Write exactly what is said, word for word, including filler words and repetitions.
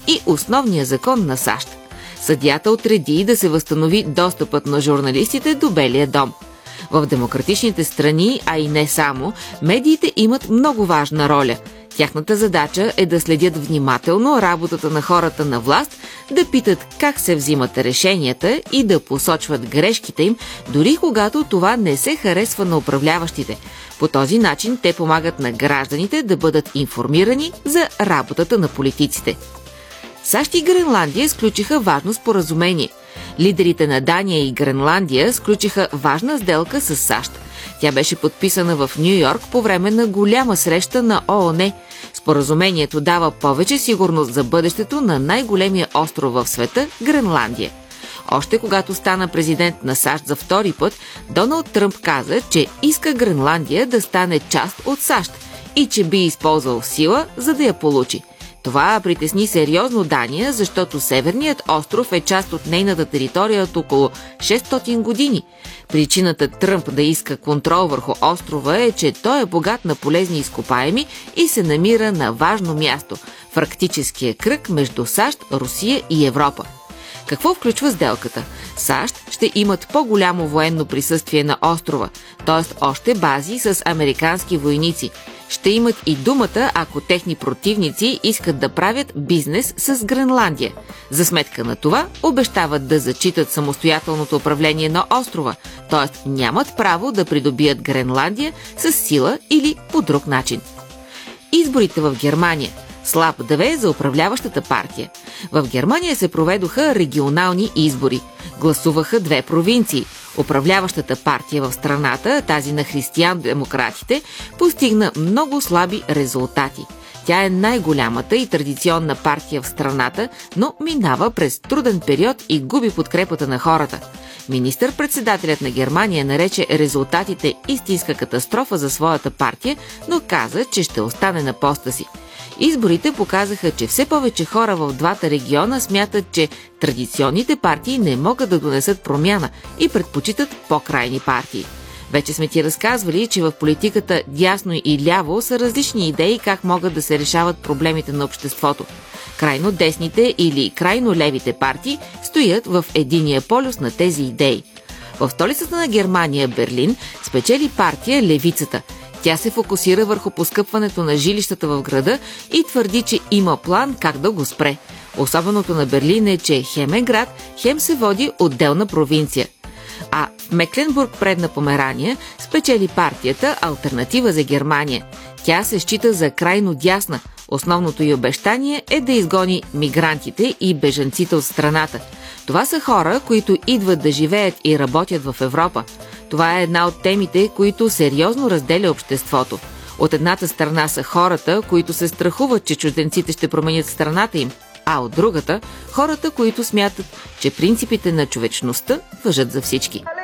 и основния закон на САЩ. Съдията отреди да се възстанови достъпът на журналистите до Белия дом. В демократичните страни, а и не само, медиите имат много важна роля. Тяхната задача е да следят внимателно работата на хората на власт, да питат как се взимат решенията и да посочват грешките им, дори когато това не се харесва на управляващите. По този начин те помагат на гражданите да бъдат информирани за работата на политиците. САЩ и Гренландия сключиха важно споразумение. Лидерите на Дания и Гренландия сключиха важна сделка с САЩ. Тя беше подписана в Ню Йорк по време на голяма среща на ООН. Споразумението дава повече сигурност за бъдещето на най-големия остров в света – Гренландия. Още когато стана президент на САЩ за втори път, Доналд Тръмп каза, че иска Гренландия да стане част от САЩ и че би използвал сила, за да я получи. Това притесни сериозно Дания, защото Северният остров е част от нейната територия от около шестстотин години. Причината Тръмп да иска контрол върху острова е, че той е богат на полезни изкопаеми и се намира на важно място – в арктическия кръг между САЩ, Русия и Европа. Какво включва сделката? САЩ ще имат по-голямо военно присъствие на острова, т.е. още бази с американски войници. Ще имат и думата, ако техни противници искат да правят бизнес с Гренландия. За сметка на това обещават да зачитат самостоятелното управление на острова, т.е. нямат право да придобият Гренландия с сила или по друг начин. Изборите в Германия. Слаб две за управляващата партия. В Германия се проведоха регионални избори. Гласуваха две провинции. Управляващата партия в страната, тази на християн-демократите, постигна много слаби резултати. Тя е най-голямата и традиционна партия в страната, но минава през труден период и губи подкрепата на хората. Министър-председателят на Германия нарече резултатите истинска катастрофа за своята партия, но каза, че ще остане на поста си. Изборите показаха, че все повече хора в двата региона смятат, че традиционните партии не могат да донесат промяна и предпочитат по-крайни партии. Вече сме ти разказвали, че в политиката дясно и ляво са различни идеи как могат да се решават проблемите на обществото. Крайно десните или крайно левите партии стоят в единия полюс на тези идеи. В столицата на Германия, Берлин, спечели партия Левицата. Тя се фокусира върху поскъпването на жилищата в града и твърди, че има план как да го спре. Особеното на Берлин е, че хем е град, хем се води отделна провинция. А в Мекленбург, предна Померания, спечели партията Алтернатива за Германия. Тя се счита за крайно дясна. Основното й обещание е да изгони мигрантите и бежанците от страната. Това са хора, които идват да живеят и работят в Европа. Това е една от темите, които сериозно разделя обществото. От едната страна са хората, които се страхуват, че чужденците ще променят страната им, а от другата – хората, които смятат, че принципите на човечността важат за всички.